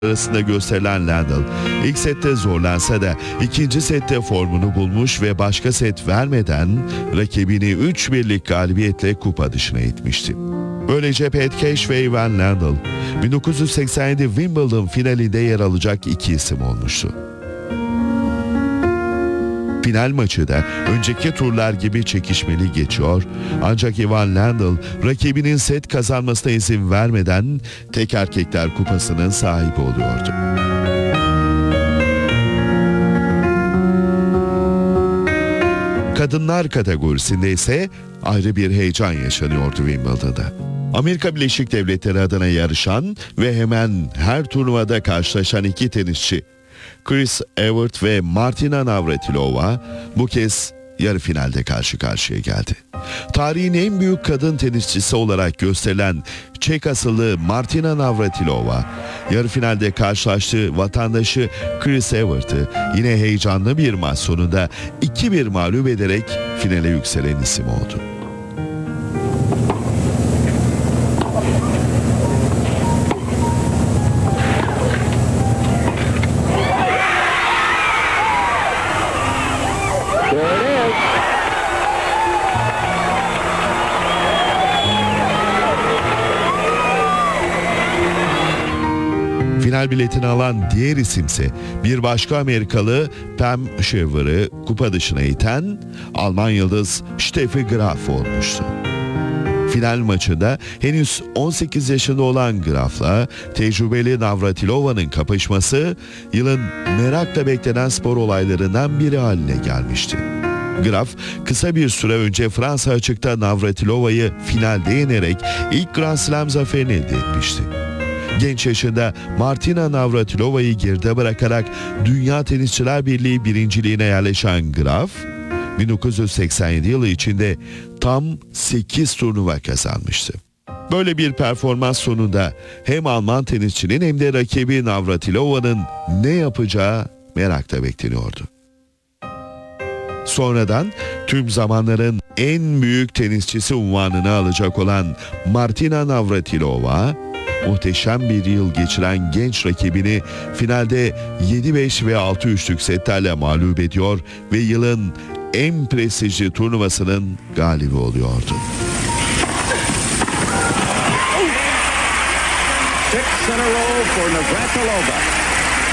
arasında gösterilen Lendl ilk sette zorlansa da ikinci sette formunu bulmuş ve başka set vermeden rakibini 3-1'lik galibiyetle kupa dışına itmişti. Böylece Pat Cash ve Ivan Lendl 1987 Wimbledon finalinde yer alacak iki isim olmuştu. Final maçı da önceki turlar gibi çekişmeli geçiyor, ancak Ivan Lendl rakibinin set kazanmasına izin vermeden tek erkekler kupasının sahibi oluyordu. Kadınlar kategorisinde ise ayrı bir heyecan yaşanıyordu Wimbledon'da. Amerika Birleşik Devletleri adına yarışan ve hemen her turnuvada karşılaşan iki tenisçi Chris Evert ve Martina Navratilova bu kez yarı finalde karşı karşıya geldi. Tarihin en büyük kadın tenisçisi olarak gösterilen Çek asıllı Martina Navratilova, yarı finalde karşılaştığı vatandaşı Chris Evert'ı yine heyecanlı bir maç sonunda 2-1 mağlup ederek finale yükselen isim oldu. Final biletini alan diğer isimse bir başka Amerikalı Pam Shriver'ı kupa dışına iten Alman yıldız Steffi Graf olmuştu. Final maçında henüz 18 yaşında olan Graf'la tecrübeli Navratilova'nın kapışması yılın merakla beklenen spor olaylarından biri haline gelmişti. Graf kısa bir süre önce Fransa açıkta Navratilova'yı finalde yenerek ilk Grand Slam zaferini elde etmişti. Genç yaşında Martina Navratilova'yı geride bırakarak Dünya Tenisçiler Birliği birinciliğine yerleşen Graf, 1987 yılı içinde tam 8 turnuva kazanmıştı. Böyle bir performans sonunda hem Alman tenisçinin hem de rakibi Navratilova'nın ne yapacağı merakla bekleniyordu. Sonradan tüm zamanların en büyük tenisçisi unvanını alacak olan Martina Navratilova, muhteşem bir yıl geçiren genç rakibini finalde 7-5 ve 6-3'lük setlerle mağlup ediyor ve yılın en prestijli turnuvasının galibi oluyordu. Six in a row for Navratilova.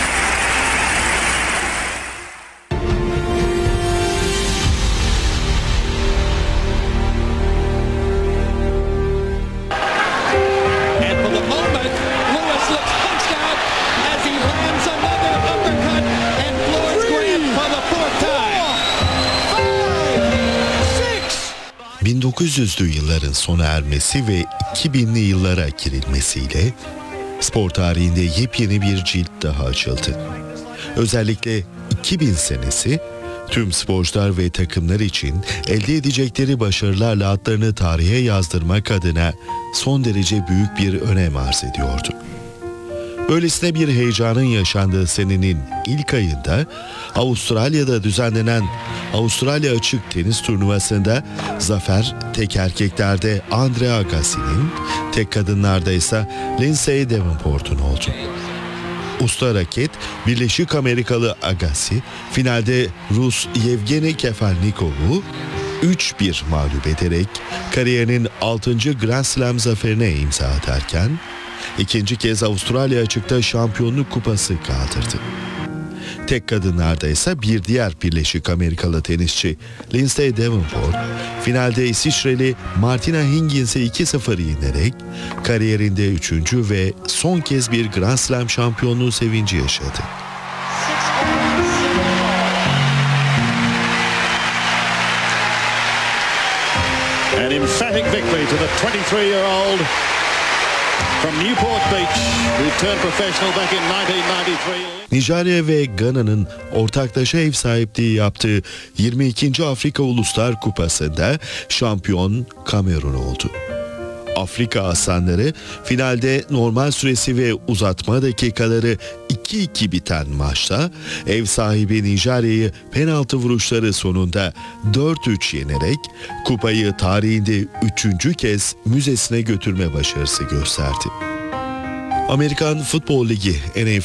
...1900'lü yılların sona ermesi ve 2000'li yıllara girilmesiyle spor tarihinde yepyeni bir cilt daha açıldı. Özellikle 2000 senesi tüm sporcular ve takımlar için elde edecekleri başarılarla adlarını tarihe yazdırmak adına son derece büyük bir önem arz ediyordu. Böylesine bir heyecanın yaşandığı senenin ilk ayında Avustralya'da düzenlenen Avustralya Açık Tenis Turnuvası'nda zafer tek erkeklerde Andre Agassi'nin, tek kadınlarda ise Lindsay Davenport'un oldu. Usta raket Birleşik Amerikalı Agassi finalde Rus Yevgeni Kafelnikov'u 3-1 mağlup ederek kariyerinin 6. Grand Slam zaferine imza atarken İkinci kez Avustralya Açık'ta şampiyonluk kupası kaldırdı. Tek kadınlarda ise bir diğer Birleşik Amerikalı tenisçi Lindsay Davenport, finalde İsviçreli Martina Hingins'i 2-0 yenerek kariyerinde 3. ve son kez bir Grand Slam şampiyonluğu sevinci yaşadı. An emphatic victory to the 23-year-old from Newport Beach, who turned professional back in 1993. Nijerya ve Gana'nın ortaklaşa ev sahipliği yaptığı 22. Afrika Uluslar Kupası'nda şampiyon Kamerun oldu. Afrika Aslanları finalde normal süresi ve uzatma dakikaları 2-2 biten maçta ev sahibi Nijerya'yı penaltı vuruşları sonunda 4-3 yenerek kupayı tarihinde 3. kez müzesine götürme başarısı gösterdi. Amerikan Futbol Ligi NFL